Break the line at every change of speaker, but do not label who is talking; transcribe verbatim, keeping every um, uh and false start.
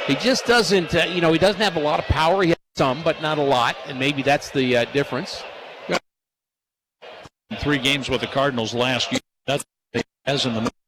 He just doesn't, uh, you know, he doesn't have a lot of power. He has some, but not a lot, and maybe that's the uh, difference.
Three games with the Cardinals last year. That's what he has in the